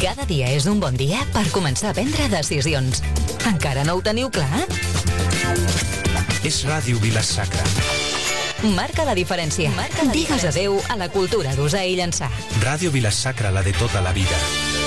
Cada dia és un bon dia per començar a prendre decisions. Encara no ho teniu clar? És Ràdio Vila-sacra. Marca la diferència. Digues adeu a la cultura d'usar i llançar. Ràdio Vila-sacra, la de tota la vida.